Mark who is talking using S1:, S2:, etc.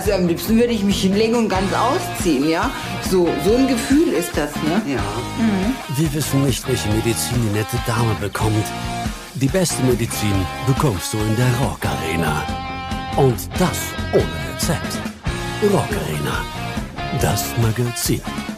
S1: Also am liebsten würde ich mich hinlegen und ganz ausziehen, ja? So ein Gefühl ist das, ne?
S2: Ja.
S3: Wir wissen nicht, welche Medizin die nette Dame bekommt. Die beste Medizin bekommst du in der Rock Arena. Und das ohne Rezept. Rock Arena, das Magazin.